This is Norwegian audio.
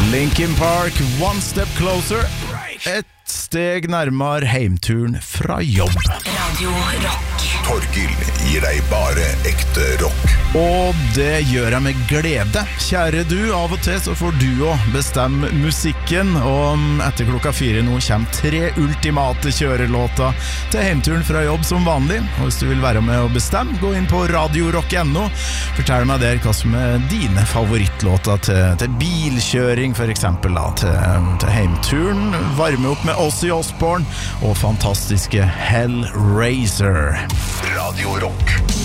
Linkin Park, One Step Closer. Et steg nærmere heimturen fra jobb. Radio Rock. Torgill gir deg bare ekte rock. Og det gjør jeg med glede. Kjære du, av og til så får du også bestemme musikken. Og etter klokka 4 nå kommer 3 ultimate kjørelåter til heimturen fra jobb som vanlig. Og hvis du vil være med og bestemme, gå inn på radiorock.no. Fortell meg der hva som dine favorittlåter til bilkjøring, for eksempel da, til heimturen. Varme opp med Ozzy Osbourne og fantastiske Hellraiser. Radio Rock.